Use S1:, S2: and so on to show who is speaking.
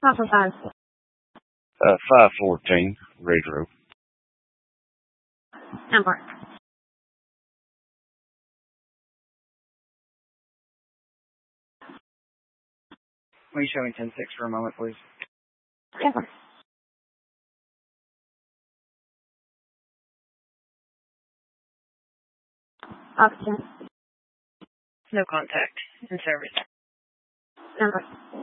S1: Alpha 5.
S2: 514, Retro.
S1: Amber.
S3: Will you show me 10-6 for a moment, please?
S1: Yes, sir. Alpha 10.
S3: No contact. In service.
S1: Amber.